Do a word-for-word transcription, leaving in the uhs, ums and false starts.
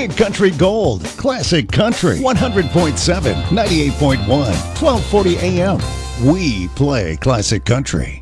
Big Country Gold, Classic Country, one hundred point seven, ninety-eight point one, twelve forty A M. We play Classic Country.